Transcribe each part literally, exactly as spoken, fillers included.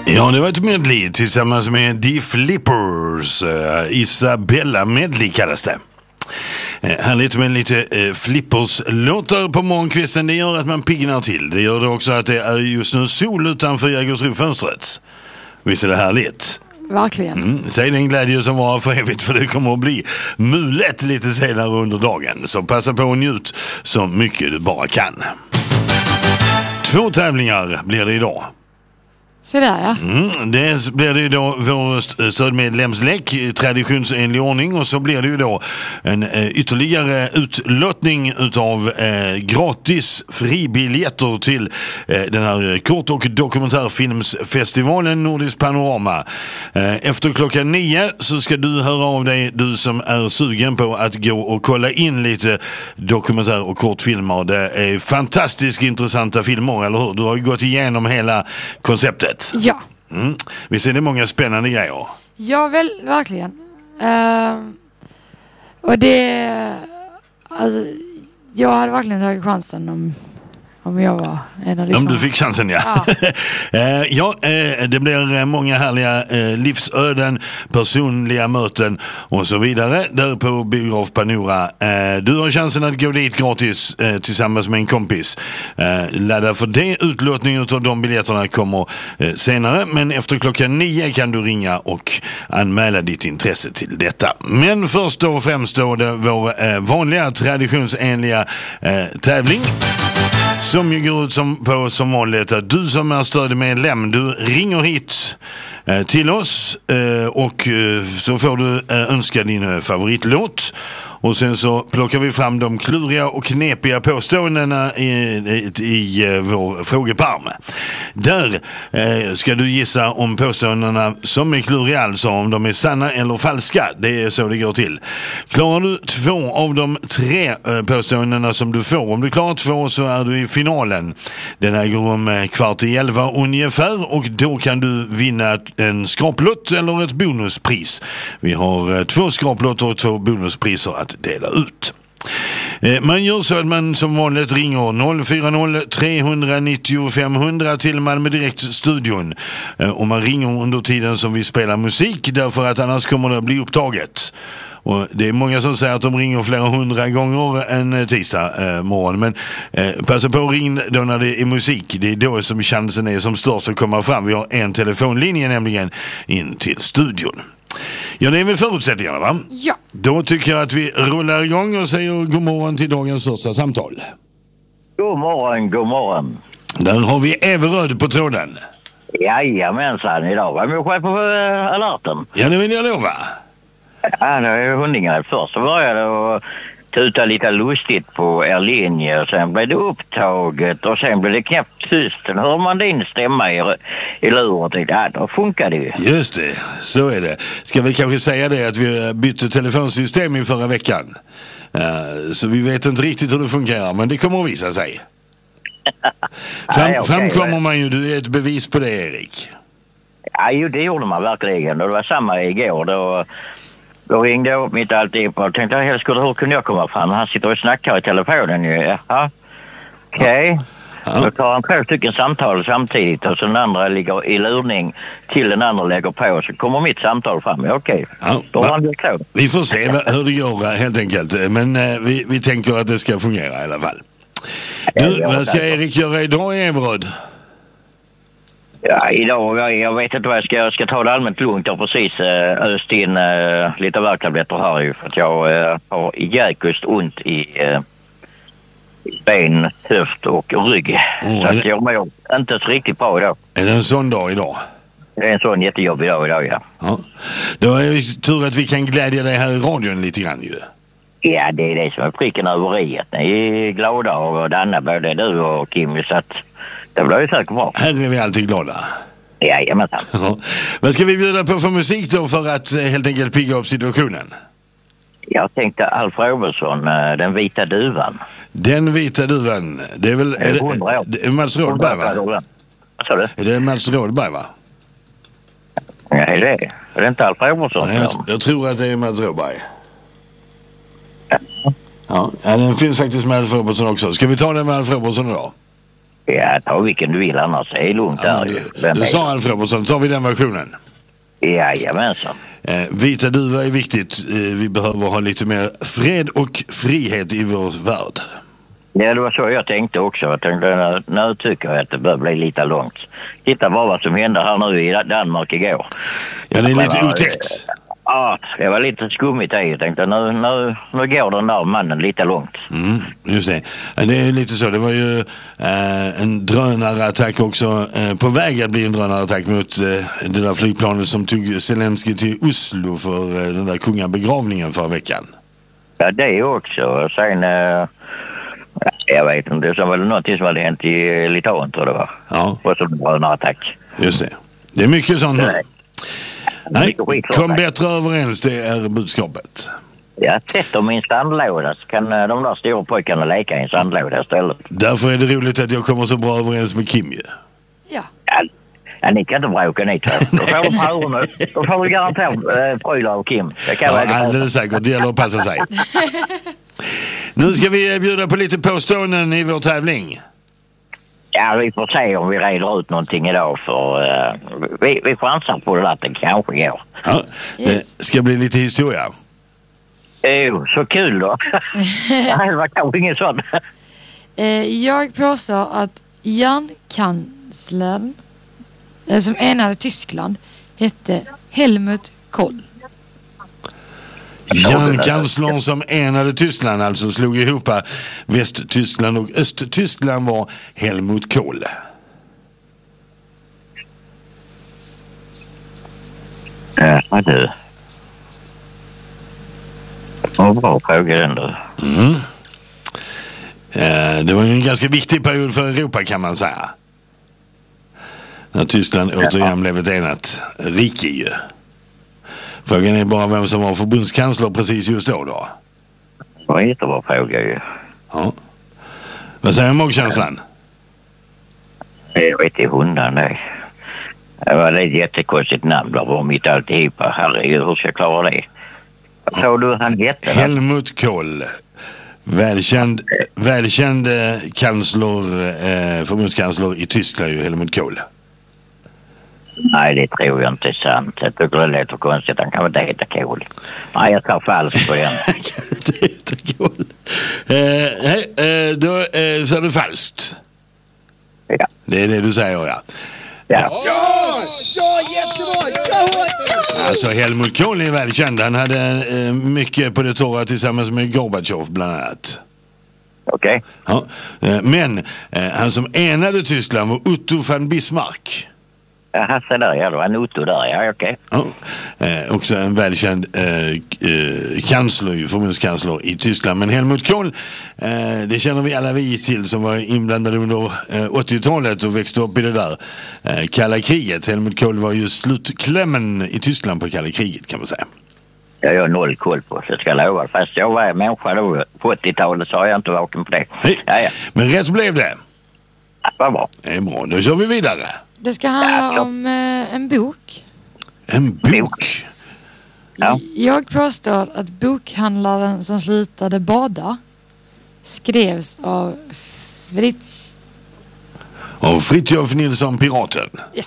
Ja, det var ett medley tillsammans med The Flippers. Uh, Isabella Medley kallas det. Uh, härligt med lite uh, Flippers-låtar på morgonkvisten. Det gör att man piggnar till. Det gör det också att det är just nu sol utanför Jägersro-fönstret. Visst är det härligt? Verkligen. Mm, säg den glädje som var för evigt, för det kommer att bli mulet lite senare under dagen. Så passa på och njut så mycket du bara kan. Två tävlingar blir det idag. Så där, ja. Mm, det blir det ju då vår stödmedlemslek, traditionsenlig ordning, och så blir det ju då en eh, ytterligare utlottning utav eh, gratis fribiljetter till eh, den här kort- och dokumentärfilmsfestivalen Nordisk Panorama. Eh, efter klockan nio så ska du höra av dig, du som är sugen på att gå och kolla in lite dokumentär- och kortfilmer. Det är fantastiskt intressanta filmer, eller hur? Du har ju gått igenom hela konceptet. Ja. Mm. Vi ser det många spännande grejer. Ja, väl, verkligen. Uh, och det... Alltså, jag hade verkligen tagit chansen om... Om jag var en av Om du fick chansen, ja. Ja, eh, ja eh, det blir många härliga eh, livsöden, personliga möten och så vidare där på Biograf Panora. Eh, du har chansen att gå dit gratis eh, tillsammans med en kompis. Eh, ladda för det. Utlåtningen av de biljetterna kommer eh, senare, men efter klockan nio kan du ringa och anmäla ditt intresse till detta. Men först och främst då det vår eh, vanliga traditionsenliga eh, tävling. Som ju går ut som, på som vanligt att du som är stödmedlem, du ringer hit eh, till oss eh, och eh, så får du eh, önska din eh, favoritlåt. Och sen så plockar vi fram de kluriga och knepiga påståendena i, i, i, i vår frågeparm. Där eh, ska du gissa om påståendena som är kluriga, alltså om de är sanna eller falska. Det är så det går till. Klarar du två av de tre eh, påståendena som du får, om du klarar två så är du i finalen. Den äger om kvart i elva ungefär, och då kan du vinna en skraplott eller ett bonuspris. Vi har eh, två skraplotter och två bonuspriser att dela ut. Man gör så att man som vanligt ringer noll fyra noll tre nio noll fem hundra till Malmö Direkt studion. Och man ringer under tiden som vi spelar musik, därför att annars kommer det att bli upptaget. Och det är många som säger att de ringer flera hundra gånger en tisdag eh, morgon. Men eh, passa på att ringa då när det är musik. Det är då som chansen är som störst att komma fram. Vi har en telefonlinje nämligen in till studion. Ja, det är väl förutsättningarna, va? Ja. Då tycker jag att vi rullar igång och säger god morgon till dagens första samtal. God morgon, god morgon. Där har vi Everöd på tråden. Jajamensan, idag var jag själv på uh, alerten. Ja, det vill jag lova. Ja, det är hundingar. Först så började jag tuta lite lustigt på er linje, och sen blev det upptaget och sen blev det knäppt tyst. Sen hör man din stämma i, i luret och ja, då funkar det ju. Just det, så är det. Ska vi kanske säga det att vi bytte telefonsystem i förra veckan. Uh, så vi vet inte riktigt hur det fungerar, men det kommer att visa sig. Fram, Nej, okay, framkommer man ju, du är ett bevis på det, Erik. Ja, ju, det gjorde man verkligen. Och det var samma igår då. Då ringde jag upp mitt alltid och tänkte, helst skulle, hur kunde jag komma fram? Han sitter och snackar i telefonen ju. Jaha, okej. Okay. Ja. Då tar han två stycken samtal samtidigt och så den andra ligger i lurning till den andra lägger på, så kommer mitt samtal fram. Okej, okay. Ja, då har han gjort klart. Vi får se hur det går helt enkelt. Men eh, vi, vi tänker att det ska fungera i alla fall. Du, vad ska Erik göra idag i Everöd? Ja, idag, jag, jag vet inte vad jag ska Jag ska ta det allmänt lugnt. Jag har precis äh, öst in äh, lite värktabletter här ju, för att jag äh, har jäkligt ont i äh, ben, höft och rygg. Oh, så att jag mår inte så riktigt bra idag. Är det en sån dag idag? Det är en sån jättejobbig dag idag, ja. Ja. Då är det tur att vi kan glädja dig här i radion lite grann ju. Ja, det är det som är pricken över i. Ni är glada och Danna, både du och Kim, så att det blir ju säkert bra. Här är vi alltid glada. Jajamensan. Ja. Vad ska vi bjuda på för musik då för att helt enkelt pigga upp situationen? Jag tänkte Alf Robertson, Den vita duvan. Den vita duvan, det är väl... Är det, det är Mats Rådberg, va? Vad sa du? Är det Mats Rådberg, va? Ja, är det. Är det inte Alf Robertson? Nej, jag, jag tror att det är Mats Rådberg. Ja, ja, den finns faktiskt med Alf Robertson också. Ska vi ta den med Alf Robertson idag? Ja, ta vilken du vill annars. Det är lugnt Ja, där du, ju. Vem du är sa Alf Robertson, så har vi den versionen. Jajamensan. Eh, vita duvor är viktigt. Eh, vi behöver ha lite mer fred och frihet i vår värld. Ja, det var så jag tänkte också. Jag tänkte, nu tycker jag att det bör bli lite långt. Titta bara vad som hände här nu i Danmark igår. Ja, det är lite Men, otäckt. Ja, det var lite skummigt i. Jag tänkte, nu, nu, nu går den där mannen lite långt. Mm, just det. Det är lite så. Det var ju eh, en drönarattack också. Eh, på väg att bli en drönarattack mot eh, det där flygplanet som tog Zelensky till Oslo för eh, den där kungabegravningen förra veckan. Ja, det är också. Sen, eh, jag vet inte, det var väl något som hade hänt i Litauen, tror jag det var. Ja. Och så var det en attack. Just det. Det är mycket sånt nu. Nej, Mycket kom bättre överens, det är budskapet. Ja, sätt dem i en sandlåda så kan eh, de där stora pojkarna leka i en sandlåda istället. Därför är det roligt att jag kommer så bra överens med Kim ju. Ja. Ja, ja, ni kan inte bråka ni två. Då får du pröva nu. Då får du garanterat äh, Prylar och Kim. Det kan Ja, jag alldeles säkert. Det gäller att passa sig. Nu ska vi bjuda på lite påståenden i vår tävling. Ja, vi får se om vi reder ut någonting idag för uh, vi, vi chansar på det att det kanske går. Ja, det ska bli lite historia. Jo, så kul då. Det var kanske inget sånt. Eh, jag påstår att järnkanslern eh, som enade Tyskland hette Helmut Kohl. Järnkanslern som enade Tyskland, alltså slog ihop Västtyskland och Östtyskland, var Helmut Kohl. Ja, du. Vad bra fråga den då. Mm. Eh, det var ju en ganska viktig period för Europa, kan man säga. När Tyskland återigen blev ett enat rike ju. Frågan är bara vem som var förbundskansler precis just då då. Det var en jättebra fråga ju. Ja. Vad säger magkänslan? Jag vet inte hundan det. Det var ett jättekonstigt namn där var mitt alltihopa. Herregud, hur ska jag klara det? Vad sa du han hette? Helmut Kohl. Välkänd, välkänd eh, kansler, eh, förbundskansler i Tyskland ju, Helmut Kohl. Nej, det tror jag inte är sant. Jag tycker det låter konstigt. Han kan väl inte heta Kohl. Nej, jag tar falskt på den. Han kan inte heta Kohl. Eh, hej, eh, då eh, så är det falskt. Ja. Det är det du säger, ja. Ja. Ja! Ja, jättebra! Ja! Alltså Helmut Kohl är välkänd. Han hade eh, mycket på det torra tillsammans med Gorbachev bland annat. Okej. Ja. Eh, men eh, han som enade Tyskland var Otto von Bismarck. Jaha, så där, ja. Det var en Otto där, ja, okej. Ja. Eh, också en välkänd eh, eh, kansler, förbundskansler i Tyskland. Men Helmut Kohl, eh, det känner vi alla vi till som var inblandade under eh, åttiotalet och växte upp i det där eh, kalla kriget. Helmut Kohl var ju slutklämmen i Tyskland på kalla kriget, kan man säga. Jag har noll koll på, så ska jag lova. Fast jag var människa då på åttiotalet så har jag inte vaken på det. Hej. Ja, ja. Men rätt blev det. Ja, vad bra. Det är bra, då kör vi vidare. Det ska handla Ja, om eh, en bok. En bok. Ja. Jag påstår att bokhandlaren som slutade bada skrevs av Fritz. Och Fritjof Nilsson, piraten. Ja.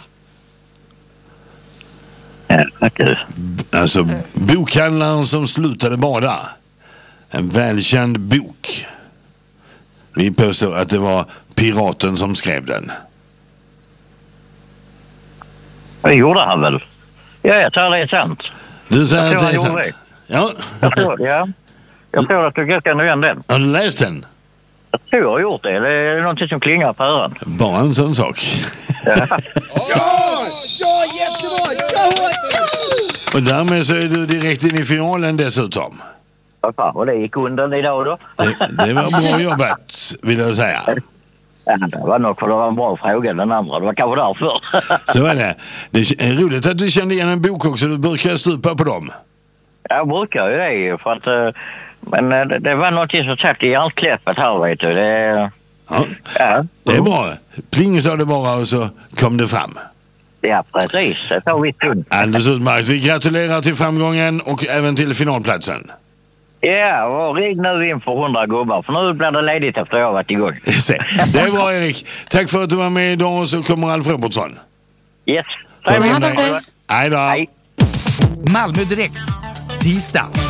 Ja, du. Alltså bokhandlaren som slutade bada. En välkänd bok. Vi påstår att det var piraten som skrev den. Det gjorde han väl? Ja, jag tror det är sant. Du säger Jag att tror det är han sant. gjorde Ja. Jag tror, ja. Jag tror att du kan igen den. Har du läst den? Jag tror jag har gjort det. Det är någonting som klingar på öron. Bara en sån sak. Ja! Ja, jättebra! Ja! Och därmed så är du direkt in i finalen dessutom. Vad fan, och det gick under idag då? Det, det var bra jobbat, vill jag säga. Ja, det var nog för det var en bra fråga den andra. Det var kanske därför. Så är det. Det är roligt att du kände igen en bok också. Du brukar stupa på dem. Jag brukar ju det för att... eh, Men eh, det, det var något som satt i hjärtkläppet här, vet du. Det, Ja, ja, det är bra. Pling sa det bara och så kom det fram. ja, precis. Det tar vi stund. Alldeles utmärkt. Vi gratulerar till framgången och även till finalplatsen. Ja, och ring nu in för hundra gubbar. För nu blir det ledigt efter jag har varit igång. Det är bra, Erik. Tack för att du var med idag, och så kommer Alf Robertsson. Yes. Ta hand om dig. Hej då. Hej. Malmö Direkt. Tisdag